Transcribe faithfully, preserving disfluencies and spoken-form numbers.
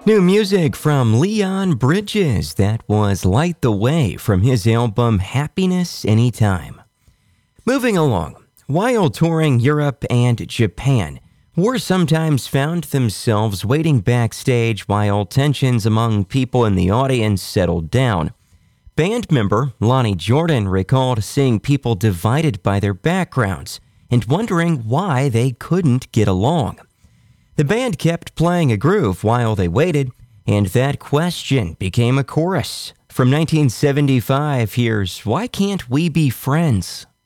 New music from Leon Bridges. That was Light the Way from his album Happiness Anytime. Moving along, while touring Europe and Japan, War sometimes found themselves waiting backstage while tensions among people in the audience settled down. Band member Lonnie Jordan recalled seeing people divided by their backgrounds and wondering why they couldn't get along. The band kept playing a groove while they waited, and that question became a chorus. From nineteen seventy-five, here's Why Can't We Be Friends?